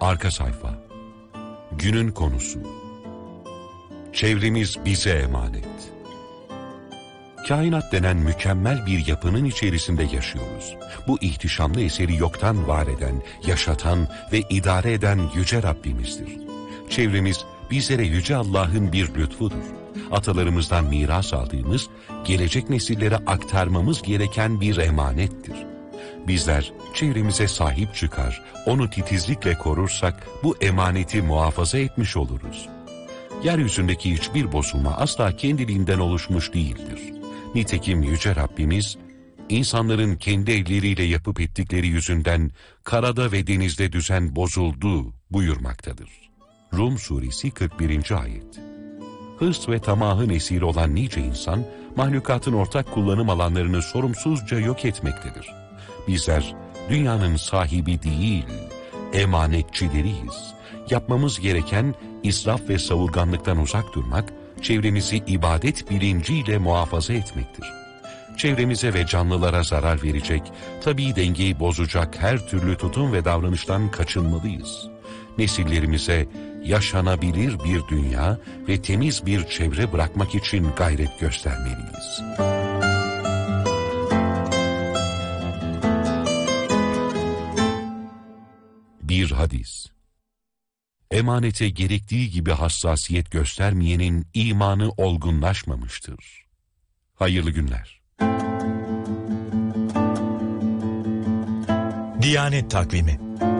Arka sayfa. Günün konusu. Çevremiz bize emanet. Kainat denen mükemmel bir yapının içerisinde yaşıyoruz. Bu ihtişamlı eseri yoktan var eden, yaşatan ve idare eden Yüce Rabbimizdir. Çevremiz bizlere Yüce Allah'ın bir lütfudur. Atalarımızdan miras aldığımız, gelecek nesillere aktarmamız gereken bir emanettir. Bizler çevremize sahip çıkar, onu titizlikle korursak bu emaneti muhafaza etmiş oluruz. Yeryüzündeki hiçbir bozulma asla kendiliğinden oluşmuş değildir. Nitekim Yüce Rabbimiz, insanların kendi elleriyle yapıp ettikleri yüzünden karada ve denizde düzen bozuldu buyurmaktadır. Rum Suresi 41. Ayet. Hırs ve tamahın esiri olan nice insan, mahlukatın ortak kullanım alanlarını sorumsuzca yok etmektedir. Bizler dünyanın sahibi değil, emanetçileriyiz. Yapmamız gereken israf ve savurganlıktan uzak durmak, çevremizi ibadet bilinciyle muhafaza etmektir. Çevremize ve canlılara zarar verecek, tabii dengeyi bozacak her türlü tutum ve davranıştan kaçınmalıyız. Nesillerimize yaşanabilir bir dünya ve temiz bir çevre bırakmak için gayret göstermeliyiz. Bir hadis. Emanete gerektiği gibi hassasiyet göstermeyenin imanı olgunlaşmamıştır. Hayırlı günler. Diyanet Takvimi.